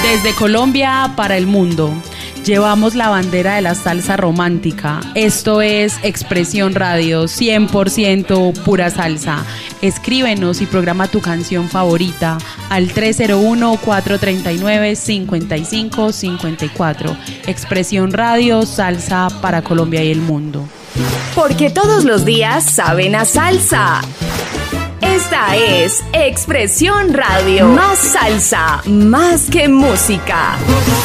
Desde Colombia para el mundo, llevamos la bandera de la salsa romántica. Esto es Expresión Radio, 100% pura salsa. Escríbenos y programa tu canción favorita al 301-439-5554. Expresión Radio, salsa para Colombia y el mundo. Porque todos los días saben a salsa. Esta es Expresión Radio. Más salsa, más que música.